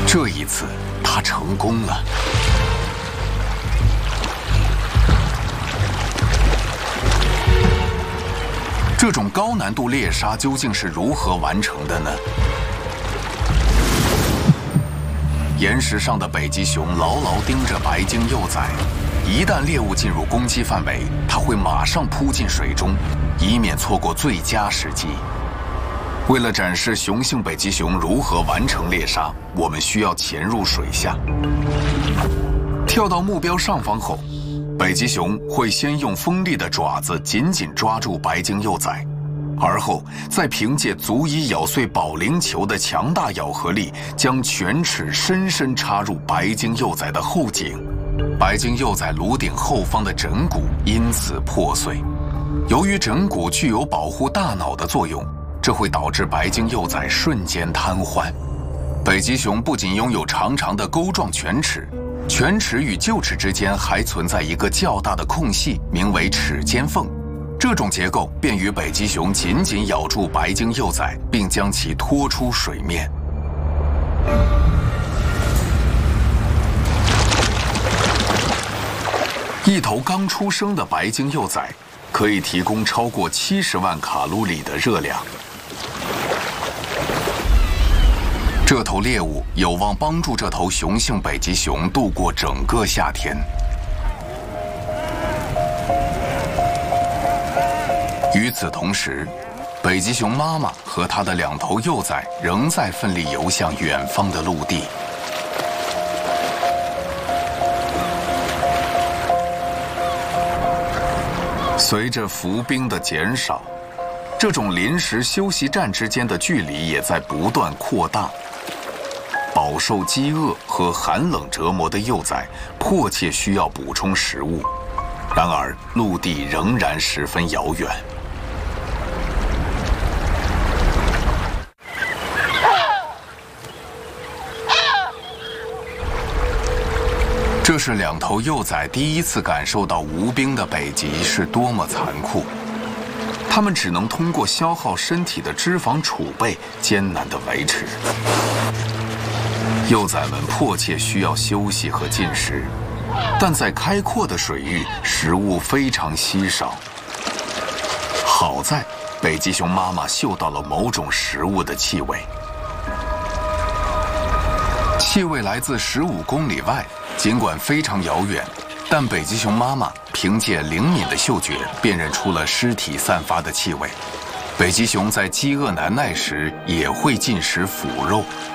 这一次，他成功了。这种高难度猎杀究竟是如何完成的呢？岩石上的北极熊牢牢盯着白鲸幼崽，一旦猎物进入攻击范围，它会马上扑进水中，以免错过最佳时机。为了展示雄性北极熊如何完成猎杀，我们需要潜入水下。跳到目标上方后，北极熊会先用锋利的爪子紧紧抓住白鲸幼崽，而后再凭借足以咬碎保龄球的强大咬合力，将犬齿深深插入白鲸幼崽的后颈，白鲸幼崽颅顶后方的枕骨因此破碎。由于枕骨具有保护大脑的作用，这会导致白鲸幼崽瞬间瘫痪。北极熊不仅拥有长长的钩状犬齿，犬齿与臼齿之间还存在一个较大的空隙，名为齿间缝。这种结构便于北极熊紧紧咬住白鲸幼崽，并将其拖出水面。一头刚出生的白鲸幼崽可以提供超过70万卡路里的热量。这头猎物有望帮助这头雄性北极熊度过整个夏天。与此同时，北极熊妈妈和它的2头幼崽仍在奋力游向远方的陆地。随着浮冰的减少，这种临时休息站之间的距离也在不断扩大。饱受饥饿和寒冷折磨的幼崽迫切需要补充食物，然而陆地仍然十分遥远。这是2头幼崽第一次感受到无冰的北极是多么残酷，它们只能通过消耗身体的脂肪储备艰难地维持。幼崽们迫切需要休息和进食，但在开阔的水域，食物非常稀少。好在北极熊妈妈嗅到了某种食物的气味，气味来自15公里外，尽管非常遥远，但北极熊妈妈凭借灵敏的嗅觉辨认出了尸体散发的气味。北极熊在饥饿难耐时也会进食腐肉，